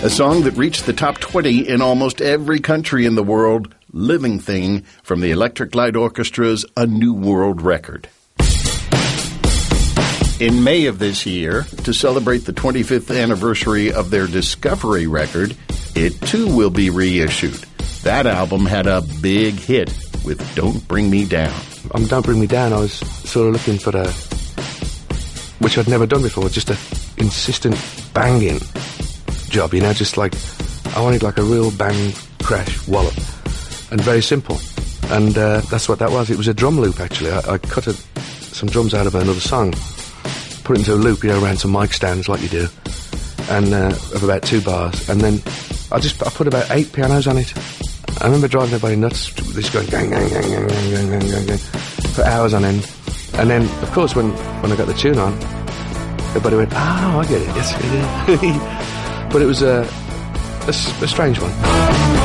A song that reached the top 20 in almost every country in the world, Living Thing from the Electric Light Orchestra's A New World Record. In May of this year, to celebrate the 25th anniversary of their Discovery record, it too will be reissued. That album had a big hit with Don't Bring Me Down. On Don't Bring Me Down, I was sort of looking for which I'd never done before, just a insistent banging job, just like, I wanted like a real bang, crash, wallop, and very simple. And that's what that was. It was a drum loop, actually. I cut some drums out of another song, put it into a loop, around some mic stands like you do, and of about 2 bars, and then I put about 8 pianos on it. I remember driving everybody nuts, this going gang, gang, gang, gang, gang, gang, gang, gang, gang, for hours on end. And then, of course, when I got the tune on, everybody went, oh, I get it, yes. But it was a strange one.